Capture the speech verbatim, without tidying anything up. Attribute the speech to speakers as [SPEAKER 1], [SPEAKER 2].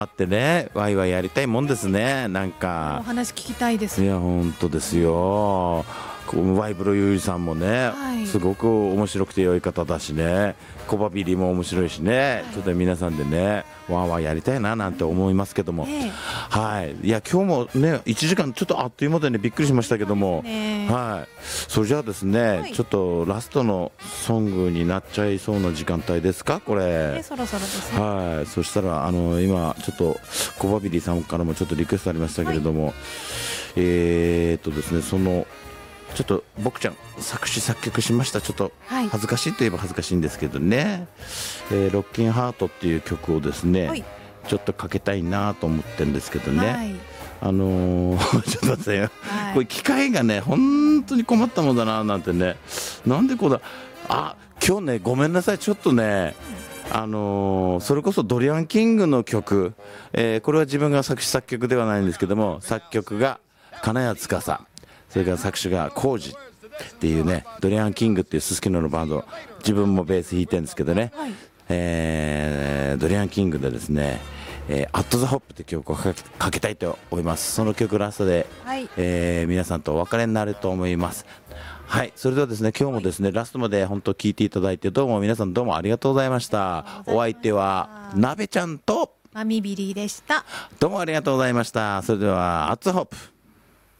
[SPEAKER 1] あってね、ワイワイやりたいもんですね。なん
[SPEAKER 2] お
[SPEAKER 1] か
[SPEAKER 2] 話聞きたいです。
[SPEAKER 1] いや本当ですよ。こうワイブロユーリさんもね、
[SPEAKER 2] はい
[SPEAKER 1] すごく面白くて良い方だしね、コバビリも面白いしね、ちょっと皆さんでねワンワンやりたいななんて思いますけども、
[SPEAKER 2] ええ
[SPEAKER 1] はい、いや今日もねいちじかんちょっとあっという間でねびっくりしましたけども、
[SPEAKER 2] ね
[SPEAKER 1] はい、それじゃあですね、
[SPEAKER 2] はい
[SPEAKER 1] ちょっとラストのソングになっちゃいそうな時間帯ですかこれ。
[SPEAKER 2] ねそろそろですね。
[SPEAKER 1] はい、そしたらあの今ちょっとコバビリーさんからもちょっとリクエストありましたけれども、えーっとですねそのちょっと僕ちゃん作詞作曲しました。ちょっと
[SPEAKER 2] はい
[SPEAKER 1] 恥ずかしいといえば恥ずかしいんですけどね、えーロッキンハートっていう曲をですね、
[SPEAKER 2] はい
[SPEAKER 1] ちょっとかけたいなと思ってるんですけどね、
[SPEAKER 2] はい
[SPEAKER 1] あのーちょっと待ってよ、
[SPEAKER 2] はい
[SPEAKER 1] これ機械がね本当に困ったもんだななんてね、なんでこうだ、あ今日ねごめんなさい、ちょっとねあのーそれこそドリアン・キングの曲、えーこれは自分が作詞作曲ではないんですけども、作曲が金谷司、それから作詞が浩二っていうね、ドリアン・キングっていうすすきののバンド、自分もベース弾いてるんですけどね、
[SPEAKER 2] はい
[SPEAKER 1] えードリアン・キングでですね「えー、アット・ザ・ホップ」って曲をかけかけたいと思います。その曲ラストで、
[SPEAKER 2] はい
[SPEAKER 1] えー皆さんとお別れになると思います。はい、それではですね今日もですねラストまで本当聞いていただいてどうも皆さんどうもありがとうございました。お相手はなべちゃんと
[SPEAKER 2] マミビリーでした。
[SPEAKER 1] どうもありがとうございました。それではアッツホップ。